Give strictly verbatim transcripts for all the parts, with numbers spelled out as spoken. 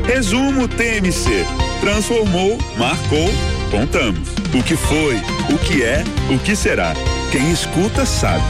Resumo T M C. Transformou, marcou, contamos. O que foi, o que é, o que será. Quem escuta sabe.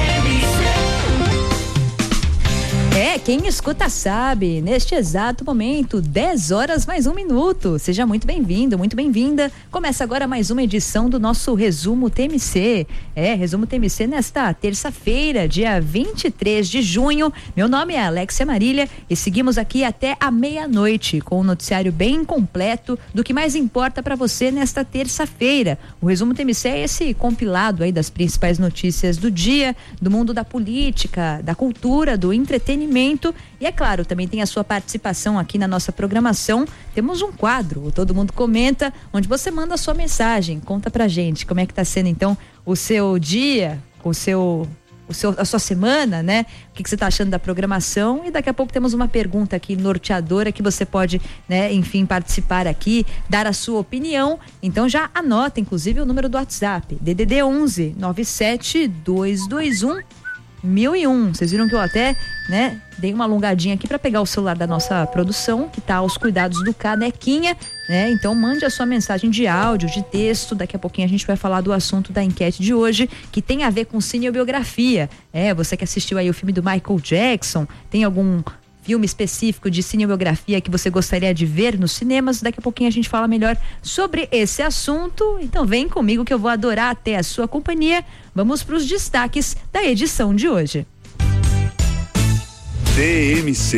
É, quem escuta sabe, neste exato momento, dez horas mais um minuto. Seja muito bem-vindo, muito bem-vinda. Começa agora mais uma edição do nosso Resumo T M C. É, Resumo T M C nesta terça-feira, dia vinte e três de junho. Meu nome é Alexia Marília e seguimos aqui até a meia-noite com um noticiário bem completo do que mais importa para você nesta terça-feira. O Resumo T M C é esse compilado aí das principais notícias do dia, do mundo da política, da cultura, do entretenimento. E é claro, também tem a sua participação aqui na nossa programação. Temos um quadro, o Todo Mundo Comenta, onde você manda a sua mensagem, conta pra gente como é que tá sendo então o seu dia, o seu, o seu, a sua semana, né? O que, que você tá achando da programação? E daqui a pouco temos uma pergunta aqui norteadora que você pode, né, enfim, participar aqui, dar a sua opinião. Então já anota, inclusive, o número do WhatsApp, D D D onze nove sete dois dois um mil e um. Vocês viram que eu até, né, dei uma alongadinha aqui para pegar o celular da nossa produção, que tá aos cuidados do Canequinha, né? Então mande a sua mensagem de áudio, de texto. Daqui a pouquinho a gente vai falar do assunto da enquete de hoje, que tem a ver com cinebiografia. É, você que assistiu aí o filme do Michael Jackson, tem algum filme específico de cinebiografia que você gostaria de ver nos cinemas? Daqui a pouquinho a gente fala melhor sobre esse assunto. Então vem comigo que eu vou adorar ter a sua companhia. Vamos para os destaques da edição de hoje. T M C